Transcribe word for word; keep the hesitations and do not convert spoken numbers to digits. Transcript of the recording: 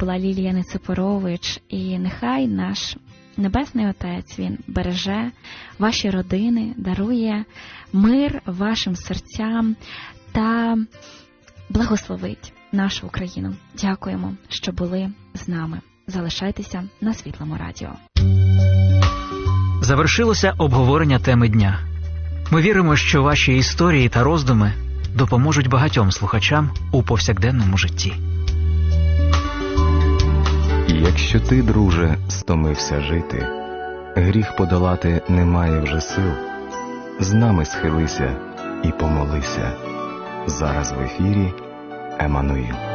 була Лілія Ниципорович, і нехай наш Небесний Отець, Він береже ваші родини, дарує мир вашим серцям та благословить нашу Україну. Дякуємо, що були з нами. Залишайтеся на Світлому радіо. Завершилося обговорення теми дня. Ми віримо, що ваші історії та роздуми допоможуть багатьом слухачам у повсякденному житті. Якщо ти, друже, стомився жити, гріх подолати немає вже сил, з нами схилися і помолися. Зараз в ефірі Еммануїл.